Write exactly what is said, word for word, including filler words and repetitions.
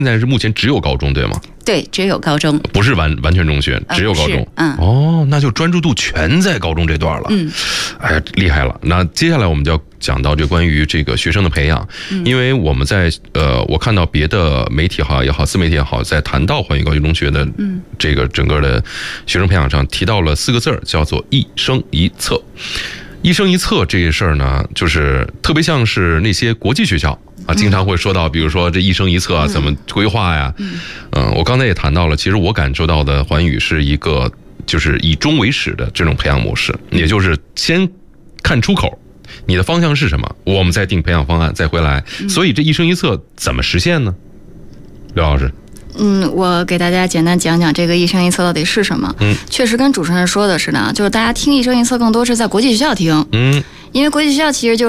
现在是目前只有高中对吗？ 对，只有高中， 不是完完全中学，只有高中。 嗯， 哦，那就专注度全在高中这段了。 嗯， 哎呀，厉害了。那接下来我们就要讲到这关于这个学生的培养，嗯、因为我们在呃，我看到别的媒体好也好，自媒体也好，在谈到环宇高级中学的这个整个的学生培养上，提到了四个字儿，叫做一生一策。一生一策这个事儿呢，就是特别像是那些国际学校啊，经常会说到，比如说这一生一策啊，怎么规划呀？嗯，呃、我刚才也谈到了，其实我感受到的环宇是一个就是以终为始的这种培养模式，也就是先看出口，你的方向是什么，我们再定培养方案，再回来。所以这一生一策怎么实现呢？刘老师。 嗯，我给大家简单讲讲这个一生一策到底是什么。嗯，确实跟主持人说的是呢，就是大家听一生一策更多是在国际学校听。嗯，因为国际学校其实就